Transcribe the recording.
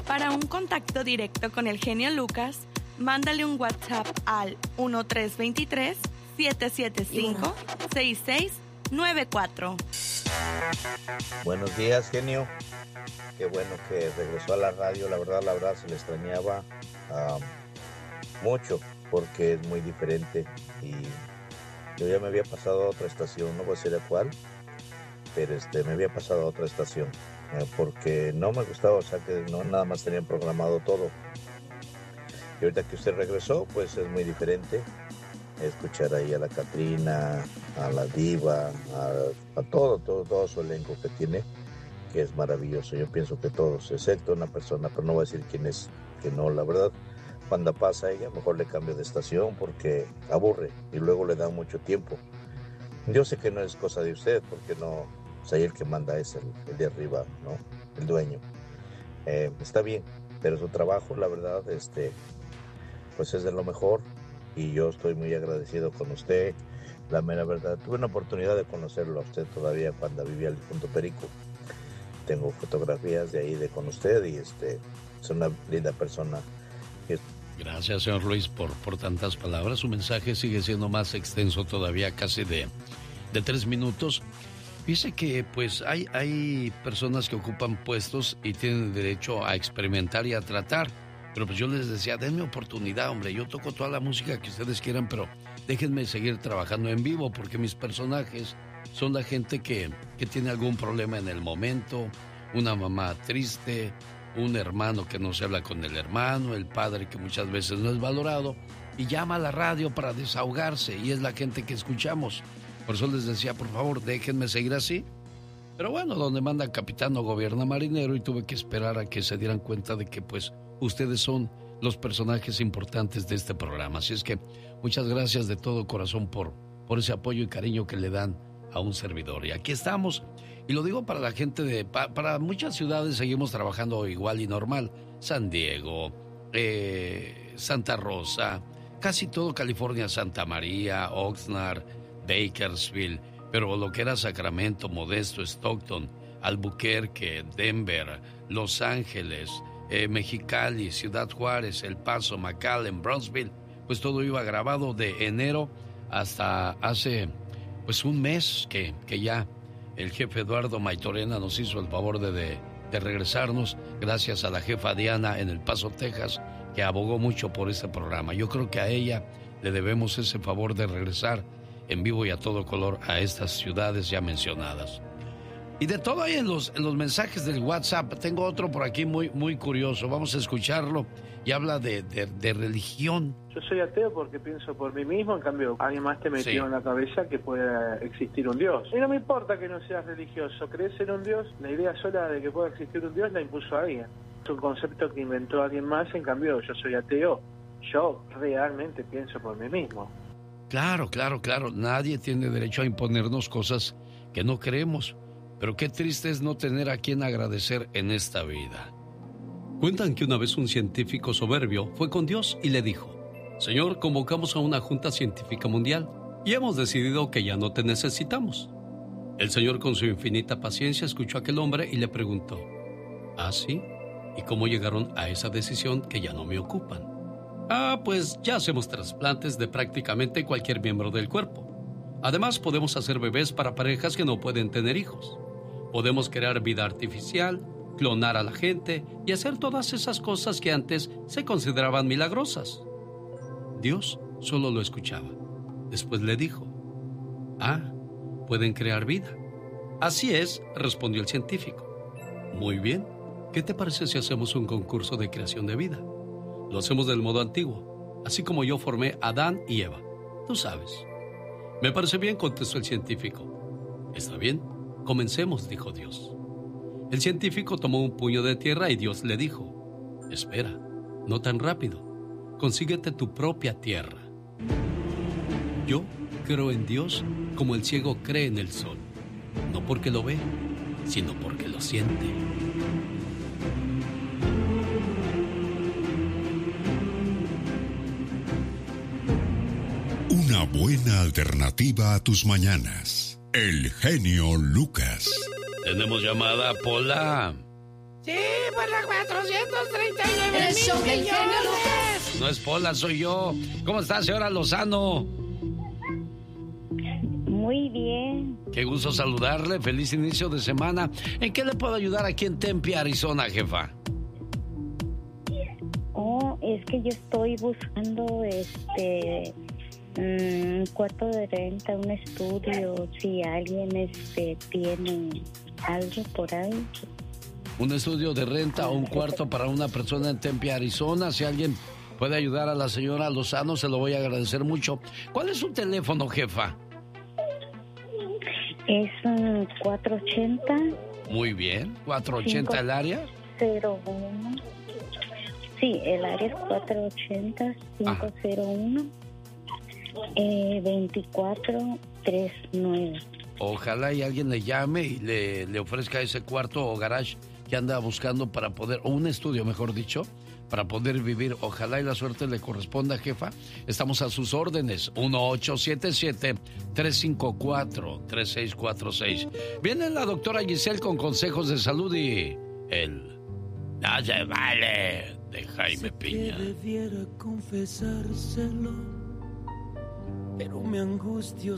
Para un contacto directo con el genio Lucas, mándale un WhatsApp al 1323-775-6694. Buenos días, genio. Qué bueno que regresó a la radio. La verdad, se le extrañaba mucho porque es muy diferente. Y yo ya me había pasado a otra estación, no voy a decir a cuál, pero me había pasado a otra estación porque no me gustaba, o sea que no nada más tenían programado todo. Y ahorita que usted regresó, pues es muy diferente escuchar ahí a la Catrina, a la Diva, a todo su elenco que tiene, que es maravilloso. Yo pienso que todos, excepto una persona, pero no voy a decir quién es, que no, la verdad, cuando pasa ella, mejor le cambio de estación porque aburre y luego le da mucho tiempo. Yo sé que no es cosa de usted, porque no, o sea, el que manda es el de arriba, ¿no? El dueño. Está bien, pero su trabajo, la verdad, pues es de lo mejor y yo estoy muy agradecido con usted. La mera verdad, tuve una oportunidad de conocerlo a usted todavía cuando vivía en el Punto Perico. Tengo fotografías de ahí con usted y es una linda persona. Gracias, señor Luis, por tantas palabras. Su mensaje sigue siendo más extenso todavía, casi de 3 minutos. Dice que pues hay personas que ocupan puestos y tienen derecho a experimentar y a tratar. Pero pues yo les decía, denme oportunidad, hombre. Yo toco toda la música que ustedes quieran, pero déjenme seguir trabajando en vivo, porque mis personajes son la gente que tiene algún problema en el momento, una mamá triste, un hermano que no se habla con el hermano, el padre que muchas veces no es valorado y llama a la radio para desahogarse, y es la gente que escuchamos. Por eso les decía, por favor, déjenme seguir así. Pero bueno, donde manda capitán no gobierna marinero, y tuve que esperar a que se dieran cuenta de que pues ustedes son los personajes importantes de este programa. Así es que muchas gracias de todo corazón por ese apoyo y cariño que le dan a un servidor. Y aquí estamos. Y lo digo para la gente para muchas ciudades seguimos trabajando igual y normal. San Diego, Santa Rosa, casi todo California, Santa María, Oxnard, Bakersfield, pero lo que era Sacramento, Modesto, Stockton, Albuquerque, Denver, Los Ángeles, Mexicali, Ciudad Juárez, El Paso, McAllen, Brownsville, pues todo iba grabado de enero hasta hace pues un mes que ya el jefe Eduardo Maitorena nos hizo el favor de regresarnos, gracias a la jefa Diana en El Paso, Texas, que abogó mucho por este programa. Yo creo que a ella le debemos ese favor de regresar en vivo y a todo color a estas ciudades ya mencionadas. Y de todo ahí en los mensajes del WhatsApp, tengo otro por aquí muy curioso. Vamos a escucharlo. Y habla de religión. Yo soy ateo porque pienso por mí mismo, en cambio alguien más te metió en la cabeza que pueda existir un Dios. Y no me importa que no seas religioso, crees en un Dios, la idea sola de que pueda existir un Dios la impuso alguien. Es un concepto que inventó alguien más, en cambio yo soy ateo. Yo realmente pienso por mí mismo. Claro. Nadie tiene derecho a imponernos cosas que no creemos. Pero qué triste es no tener a quien agradecer en esta vida. Cuentan que una vez un científico soberbio fue con Dios y le dijo: Señor, convocamos a una junta científica mundial y hemos decidido que ya no te necesitamos. El Señor, con su infinita paciencia, escuchó a aquel hombre y le preguntó: ¿Ah, sí? ¿Y cómo llegaron a esa decisión que ya no me ocupan? Pues ya hacemos trasplantes de prácticamente cualquier miembro del cuerpo. Además, podemos hacer bebés para parejas que no pueden tener hijos. Podemos crear vida artificial, clonar a la gente y hacer todas esas cosas que antes se consideraban milagrosas. Dios solo lo escuchaba. Después le dijo: pueden crear vida. Así es, respondió el científico. Muy bien, ¿qué te parece si hacemos un concurso de creación de vida? Lo hacemos del modo antiguo, así como yo formé a Adán y Eva. Tú sabes. Me parece bien, contestó el científico. Está bien, comencemos, dijo Dios. El científico tomó un puño de tierra y Dios le dijo: espera, no tan rápido, consíguete tu propia tierra. Yo creo en Dios como el ciego cree en el sol, no porque lo ve, sino porque lo siente. Una buena alternativa a tus mañanas. El genio Lucas. Tenemos llamada, Pola. Sí, Sí, por la 439 millones. No es Pola, soy yo. ¿Cómo está, señora Lozano? Muy bien. Qué gusto saludarle. Feliz inicio de semana. ¿En qué le puedo ayudar aquí en Tempe, Arizona, jefa? Oh, es que yo estoy buscando un cuarto de renta, un estudio, si alguien tiene algo por ahí. Un estudio de renta o un cuarto para una persona en Tempe, Arizona. Si alguien puede ayudar a la señora Lozano, se lo voy a agradecer mucho. ¿Cuál es su teléfono, jefa? Es 480. Muy bien. ¿480 el área? 01. Sí, el área es 480-501-2439. Ojalá y alguien le llame y le ofrezca ese cuarto o garage que anda buscando para poder, o un estudio, mejor dicho, para poder vivir. Ojalá y la suerte le corresponda, jefa. Estamos a sus órdenes. 1877-354-3646. Viene la doctora Giselle con consejos de salud y el "no se vale" de Jaime Piña. Que debiera confesárselo, pero me angustio